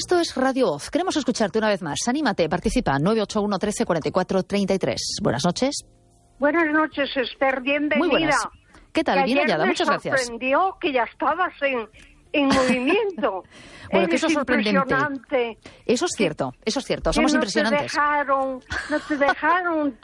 Esto es Radio Voz. Queremos escucharte una vez más. Anímate, participa. 981 13 44 33. Buenas noches. Buenas noches, Esther. Bienvenida. Muy buenas. ¿Qué tal? Bien hallada. Muchas gracias. Me sorprendió que ya estabas en movimiento. Bueno, que eso es sorprendente. Impresionante. Eso es cierto, eso es cierto. Somos impresionantes. No te dejaron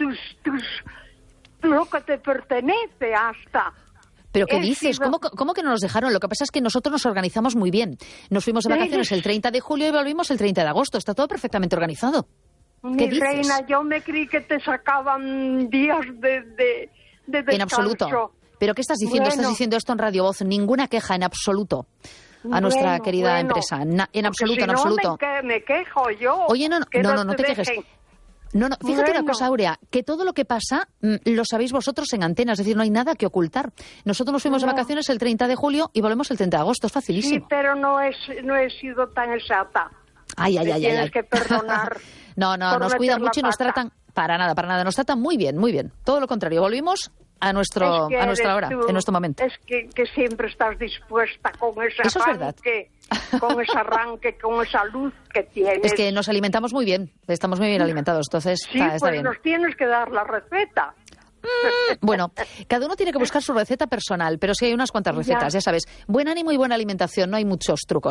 lo que te pertenece hasta... ¿Pero qué dices? ¿Cómo que no nos dejaron? Lo que pasa es que nosotros nos organizamos muy bien. Nos fuimos de vacaciones el 30 de julio y volvimos el 30 de agosto. Está todo perfectamente organizado. ¿Qué dices? Reina, yo me creí que te sacaban días de descanso. En absoluto. ¿Pero qué estás diciendo? Estás diciendo esto en Radio Voz. Ninguna queja en absoluto a nuestra querida empresa. En absoluto, en absoluto. Me quejo yo. Oye, no te quejes. No, fíjate una cosa, Aurea, que todo lo que pasa lo sabéis vosotros en antena, es decir, no hay nada que ocultar. Nosotros nos fuimos de vacaciones el 30 de julio y volvemos el 30 de agosto, es facilísimo. Sí, pero no he sido tan exacta. Ay. Tienes que perdonar. No, nos cuidan mucho y nos tratan, para nada, nos tratan muy bien. Todo lo contrario, volvimos a nuestra hora, en nuestro momento. Es que siempre estás dispuesta con ese Eso arranque, con ese arranque, con esa luz que tienes. Es que nos alimentamos muy bien, estamos muy bien alimentados, entonces sí, está bien. Nos tienes que dar la receta. Bueno, cada uno tiene que buscar su receta personal, pero sí hay unas cuantas recetas, ya sabes. Buen ánimo y buena alimentación, no hay muchos trucos.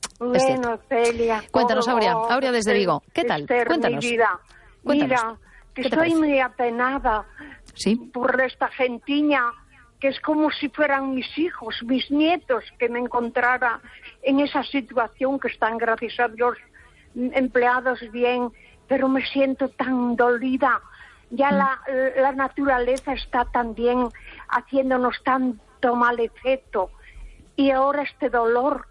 Bueno, Celia. Cuéntanos, Aurea desde Vigo. ¿Qué tal? Esther, Cuéntanos. Mi vida. Mira, que estoy muy apenada. ¿Sí? Por esta gentiña, que es como si fueran mis hijos, mis nietos, que me encontrara en esa situación que están, gracias a Dios, empleados bien, pero me siento tan dolida. Ya la naturaleza está también haciéndonos tanto mal efecto. Y ahora este dolor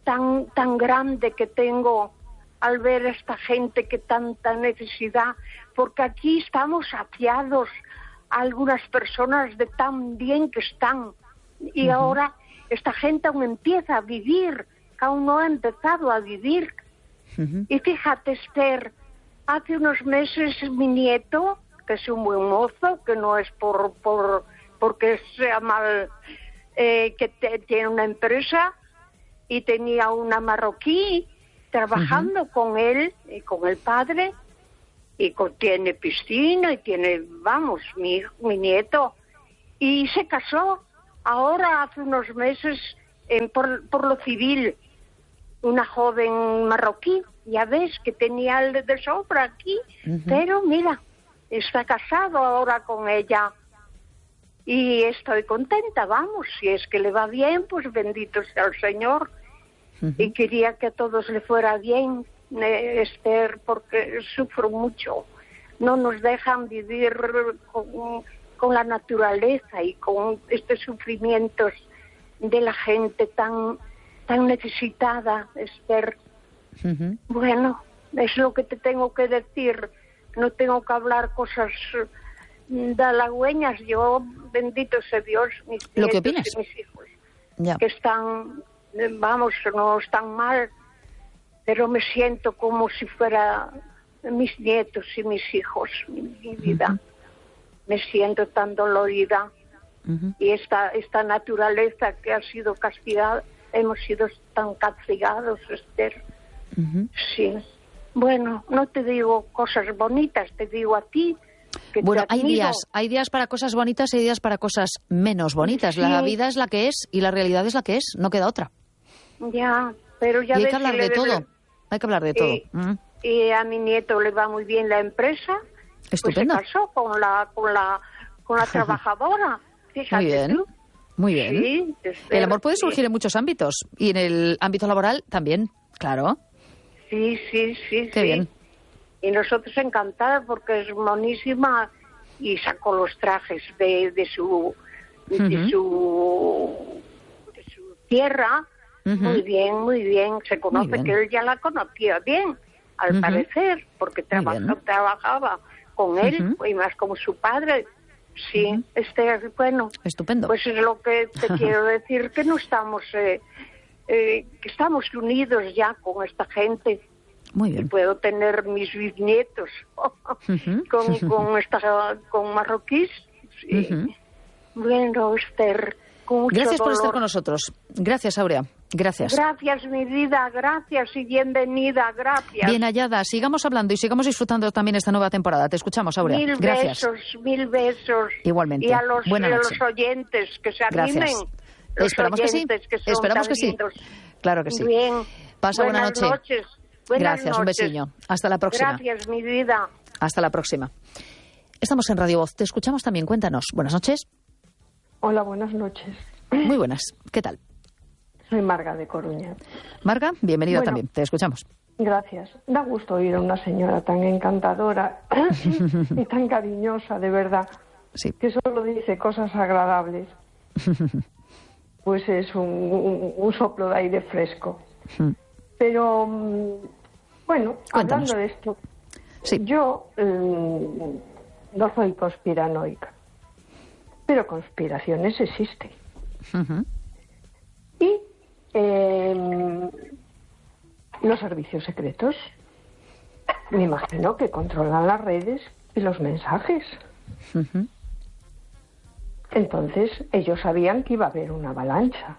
tan grande que tengo al ver a esta gente que tanta necesidad, porque aquí estamos saciados, algunas personas de tan bien que están, y ahora esta gente aún empieza a vivir, que aún no ha empezado a vivir. Y fíjate, Esther, hace unos meses mi nieto, que es un buen mozo, que no es porque sea mal, que tiene una empresa y tenía una marroquí trabajando con él y con el padre, y tiene piscina y tiene, mi nieto, y se casó ahora hace unos meses por lo civil, una joven marroquí, ya ves que tenía el de sobra aquí, pero mira, está casado ahora con ella y estoy contenta, si es que le va bien, pues bendito sea el Señor. Y quería que a todos le fuera bien, Esther, porque sufro mucho. No nos dejan vivir con la naturaleza y con estos sufrimientos de la gente tan necesitada, Esther. Bueno, es lo que te tengo que decir. No tengo que hablar cosas de halagüeñas. Yo, bendito sea Dios, mis ¿Lo que nietos opinas? y mis hijos, Ya. que están, no están mal, pero me siento como si fuera mis nietos y mis hijos, mi vida. Me siento tan dolorida. Y esta naturaleza que ha sido castigada, hemos sido tan castigados, Esther. Sí. Bueno, no te digo cosas bonitas, te digo a ti. Bueno, hay días para cosas bonitas y hay días para cosas menos bonitas. Sí. La vida es la que es y la realidad es la que es, no queda otra. Ya, pero ya y hay que hablar de todo. Hay que hablar de todo. Y a mi nieto le va muy bien la empresa. Estupendo. Pues se casó con la trabajadora. Fíjate. Muy bien. ¿Tú? Muy bien. Sí, el amor puede surgir en muchos ámbitos y en el ámbito laboral también, claro. Sí. Qué bien. Y nosotros encantadas porque es monísima y sacó los trajes de su tierra. Muy bien. Se conoce que él ya la conocía bien, al parecer, porque trabajaba con él y más como su padre. Sí, bueno. Estupendo. Pues es lo que te quiero decir, que no estamos, que estamos unidos ya con esta gente. Muy bien. Y puedo tener mis bisnietos con marroquíes. Sí. Bueno, Esther, con mucho Gracias por dolor. estar con nosotros. Gracias, Aurea. Gracias. Gracias, mi vida, gracias y bienvenida, gracias. Bien hallada, sigamos hablando y sigamos disfrutando también esta nueva temporada. Te escuchamos, Aurea. Gracias. Mil besos. Igualmente. Y a los oyentes que se animen. Esperamos que sí. Esperamos que sí. Claro que sí. Bien. Pasa buena noche. Gracias, noches. Un besiño. Hasta la próxima. Gracias, mi vida. Hasta la próxima. Estamos en Radio Voz. Te escuchamos también. Cuéntanos. Buenas noches. Hola, buenas noches. Muy buenas. ¿Qué tal? Soy Marga de Coruña. Marga, bienvenida también. Te escuchamos. Gracias. Da gusto oír a una señora tan encantadora y tan cariñosa, de verdad, sí. Que solo dice cosas agradables. Pues es un soplo de aire fresco. Pero, bueno, Cuéntanos. Hablando de esto, sí. Yo no soy conspiranoica, pero conspiraciones existen. Y los servicios secretos, me imagino que controlan las redes y los mensajes. Entonces, ellos sabían que iba a haber una avalancha.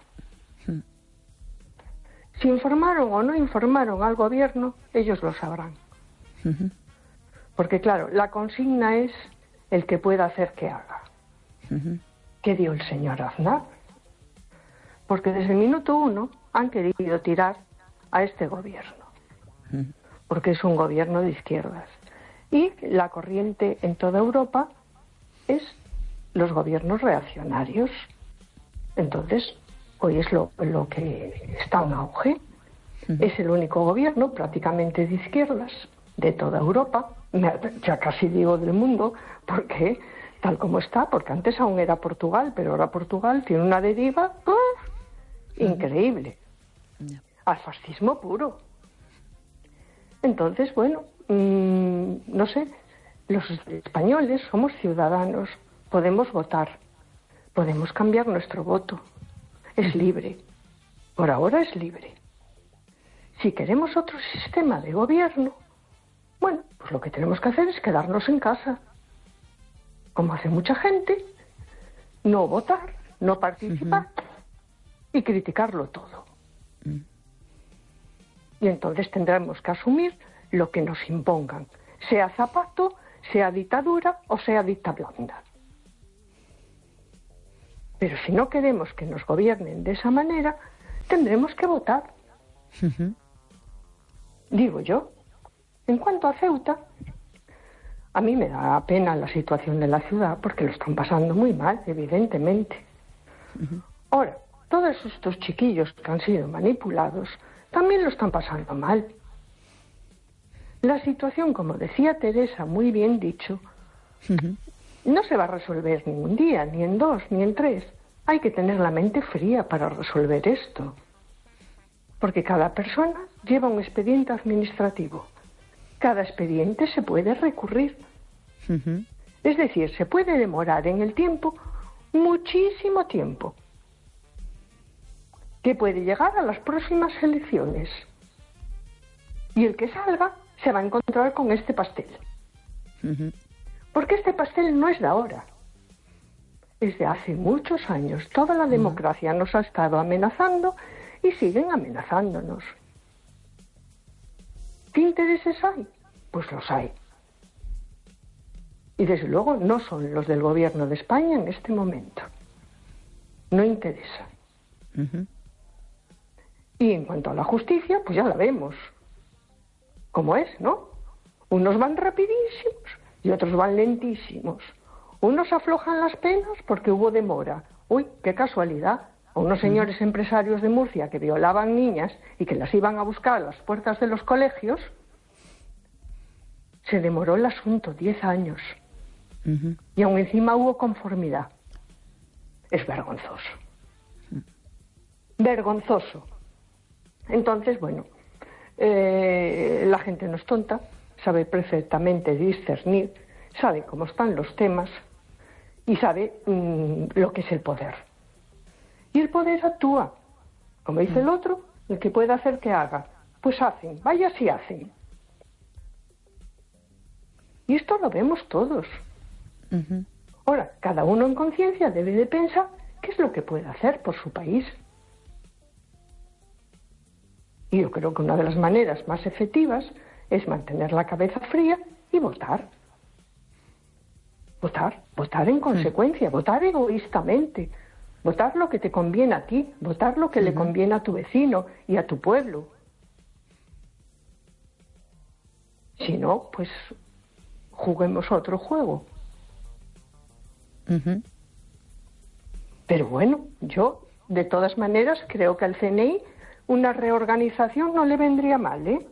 Si informaron o no informaron al gobierno, ellos lo sabrán. Porque, claro, la consigna es el que pueda hacer que haga. ¿Qué dio el señor Aznar? Porque desde el minuto 1 han querido tirar a este gobierno. Porque es un gobierno de izquierdas. Y la corriente en toda Europa es los gobiernos reaccionarios. Entonces, hoy es lo que está en auge. Es el único gobierno prácticamente de izquierdas de toda Europa, ya casi digo del mundo, porque tal como está, porque antes aún era Portugal, pero ahora Portugal tiene una deriva increíble, al fascismo puro. Entonces, bueno, no sé, los españoles somos ciudadanos, podemos votar, podemos cambiar nuestro voto, es libre, por ahora es libre. Si queremos otro sistema de gobierno, bueno, pues lo que tenemos que hacer es quedarnos en casa, como hace mucha gente, no votar, no participar y criticarlo todo. Y entonces tendremos que asumir lo que nos impongan, sea Zapato, sea dictadura o sea dicta blanda. Pero si no queremos que nos gobiernen de esa manera, tendremos que votar. Digo yo. En cuanto a Ceuta, a mí me da pena la situación de la ciudad porque lo están pasando muy mal, evidentemente. Ahora, todos estos chiquillos que han sido manipulados también lo están pasando mal. La situación, como decía Teresa, muy bien dicho, no se va a resolver ni un día, ni en 2, ni en 3. Hay que tener la mente fría para resolver esto. Porque cada persona lleva un expediente administrativo. Cada expediente se puede recurrir. Es decir, se puede demorar en el tiempo muchísimo tiempo, que puede llegar a las próximas elecciones. Y el que salga se va a encontrar con este pastel. Porque este pastel no es de ahora. Es de hace muchos años. Toda la democracia nos ha estado amenazando y siguen amenazándonos. ¿Qué intereses hay? Pues los hay. Y desde luego no son los del gobierno de España en este momento. No interesa. Y en cuanto a la justicia, pues ya la vemos. ¿Cómo es, no? Unos van rapidísimos y otros van lentísimos. Unos aflojan las penas porque hubo demora. Uy, qué casualidad. A unos señores empresarios de Murcia que violaban niñas y que las iban a buscar a las puertas de los colegios, se demoró el asunto 10 años. Y aún encima hubo conformidad. Es vergonzoso. Vergonzoso. Entonces, bueno, la gente no es tonta, sabe perfectamente discernir, sabe cómo están los temas y sabe lo que es el poder. Y el poder actúa. Como dice el otro, el que pueda hacer que haga. Pues hacen, vaya si hacen. Y esto lo vemos todos. Ahora, cada uno en conciencia debe de pensar qué es lo que puede hacer por su país. Y yo creo que una de las maneras más efectivas es mantener la cabeza fría y votar. Votar en consecuencia, votar egoístamente, votar lo que te conviene a ti, votar lo que le conviene a tu vecino y a tu pueblo. Si no, pues juguemos otro juego. Pero bueno, yo de todas maneras creo que al CNI una reorganización no le vendría mal, ¿eh?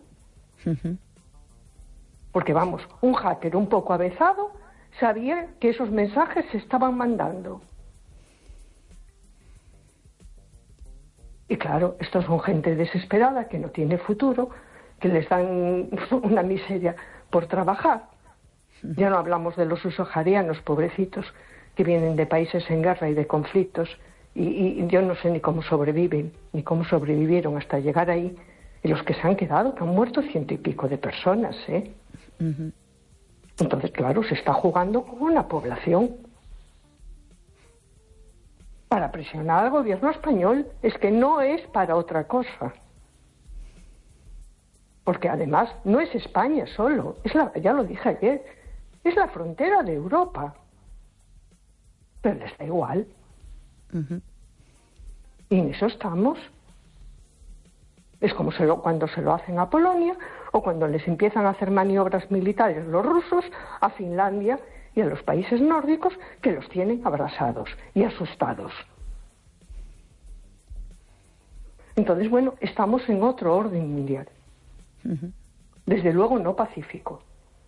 Porque vamos, un hacker un poco avezado sabía que esos mensajes se estaban mandando. Y claro, estos son gente desesperada que no tiene futuro, que les dan una miseria por trabajar. Ya no hablamos de los subsaharianos, pobrecitos, que vienen de países en guerra y de conflictos, y yo no sé ni cómo sobreviven, ni cómo sobrevivieron hasta llegar ahí, y los que se han quedado, que han muerto 100 y pico de personas, ¿eh? Entonces, claro, se está jugando con una población. Para presionar al gobierno español, es que no es para otra cosa. Porque además no es España solo, ya lo dije ayer, es la frontera de Europa. Pero les da igual. Y en eso estamos. Es como cuando se lo hacen a Polonia o cuando les empiezan a hacer maniobras militares los rusos a Finlandia y a los países nórdicos, que los tienen abrasados y asustados. Entonces, bueno, estamos en otro orden mundial. Desde luego no pacífico.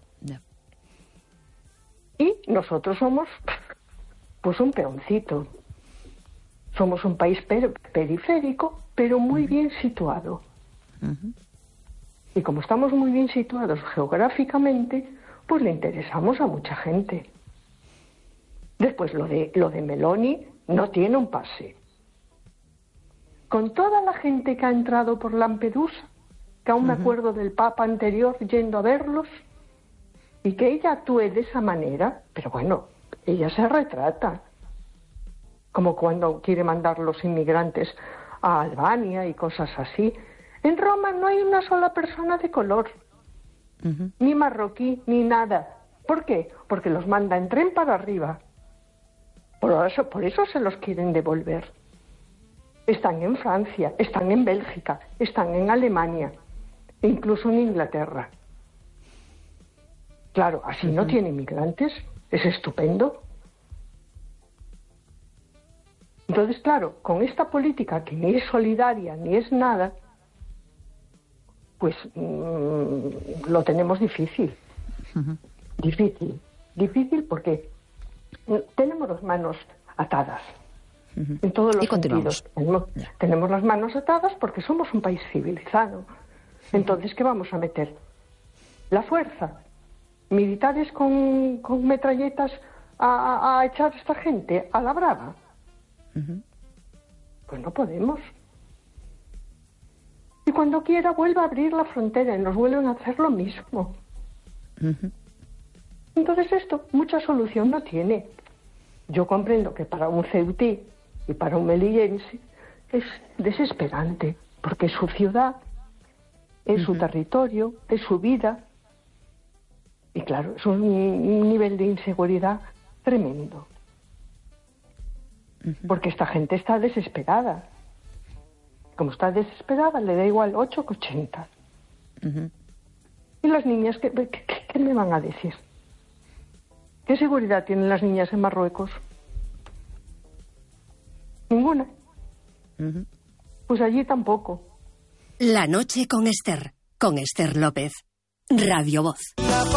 Y nosotros somos pues un peoncito. Somos un país periférico, pero muy bien situado. Y como estamos muy bien situados geográficamente, pues le interesamos a mucha gente. Después lo de Meloni no tiene un pase. Con toda la gente que ha entrado por Lampedusa, que aún me acuerdo del Papa anterior yendo a verlos, y que ella actúe de esa manera, pero bueno, ella se retrata. Como cuando quiere mandar los inmigrantes a Albania y cosas así. En Roma no hay una sola persona de color, ni marroquí, ni nada. ¿Por qué? Porque los manda en tren para arriba. Por eso se los quieren devolver. Están en Francia, están en Bélgica, están en Alemania, e incluso en Inglaterra. Claro, así no tiene inmigrantes, es estupendo. Entonces, claro, con esta política que ni es solidaria ni es nada, pues lo tenemos difícil. Difícil porque tenemos las manos atadas. En todos los sentidos. Tenemos las manos atadas porque somos un país civilizado. Entonces, ¿qué vamos a meter? La fuerza. Militares con metralletas a echar a esta gente a la brava. Pues no podemos. Y cuando quiera vuelve a abrir la frontera y nos vuelven a hacer lo mismo. Entonces esto mucha solución no tiene. Yo comprendo que para un ceutí y para un melillense es desesperante, porque es su ciudad, es su territorio, es su vida. Y claro, es un nivel de inseguridad tremendo. Porque esta gente está desesperada. Como está desesperada, le da igual 8 que 80. ¿Y las niñas qué me van a decir? ¿Qué seguridad tienen las niñas en Marruecos? Ninguna. Pues allí tampoco. La noche con Esther López. Radio Voz.